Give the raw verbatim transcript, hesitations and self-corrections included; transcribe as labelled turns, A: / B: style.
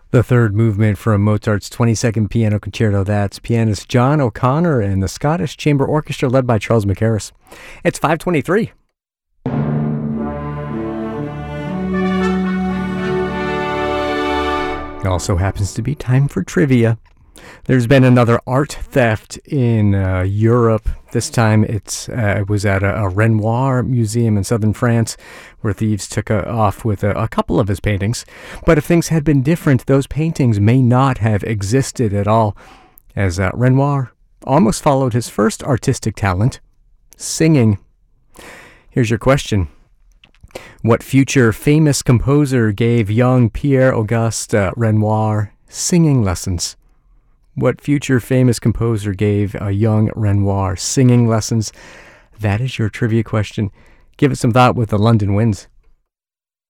A: The third movement from Mozart's twenty-second Piano Concerto. That's pianist John O'Connor and the Scottish Chamber Orchestra led by Charles Mackerras. It's five twenty-three. It also happens to be time for trivia. There's been another art theft in uh, Europe. This time it's uh, it was at a, a Renoir museum in southern France where thieves took a, off with a, a couple of his paintings. But if things had been different, those paintings may not have existed at all, as uh, Renoir almost followed his first artistic talent, singing. Here's your question. What future famous composer gave young Pierre-Auguste uh, Renoir singing lessons? What future famous composer gave a young Renoir singing lessons? That is your trivia question. Give it some thought with the London Winds.